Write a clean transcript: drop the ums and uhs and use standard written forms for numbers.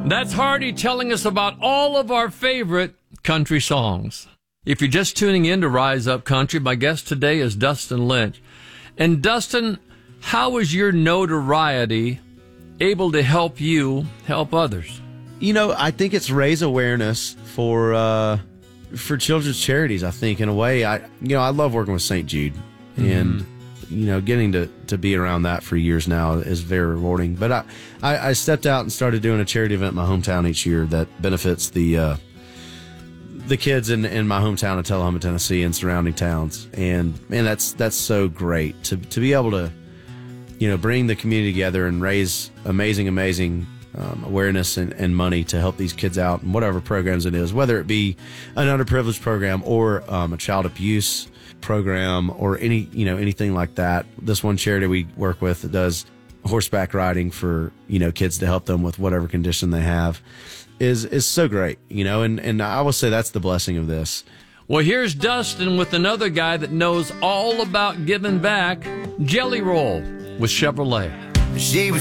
That's Hardy telling us about all of our favorite country songs. If you're just tuning in to Rise Up Country, my guest today is Dustin Lynch. And Dustin, how is your notoriety able to help you help others? You know, I think it's raise awareness for children's charities. I think in a way, I love working with St. Jude, and getting to be around that for years now is very rewarding. But I stepped out and started doing a charity event in my hometown each year that benefits the kids in my hometown of Tullahoma, Tennessee, and surrounding towns. And man, that's so great to be able to bring the community together and raise amazing awareness and money to help these kids out in whatever programs it is, whether it be an underprivileged program or a child abuse program or anything like that. This one charity we work with that does horseback riding for kids to help them with whatever condition they have is so great, and I will say that's the blessing of this. Well, here's Dustin with another guy that knows all about giving back, Jelly Roll with Chevrolet. She was